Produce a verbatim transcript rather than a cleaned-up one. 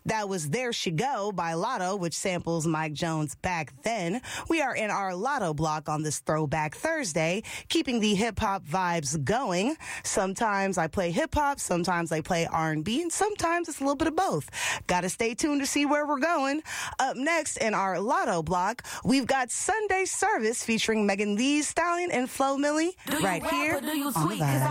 That was There She Go by Lotto, which samples Mike Jones Back Then. We are in our Lotto block on this Throwback Thursday, keeping the hip-hop vibes going. Sometimes I play hip-hop, sometimes I play R and B, and sometimes it's a little bit of both. Gotta stay tuned to see where we're going. Up next in our Lotto block, we've got Sunday Service featuring Megan Thee Stallion and Flo Milli right here on the Vibe.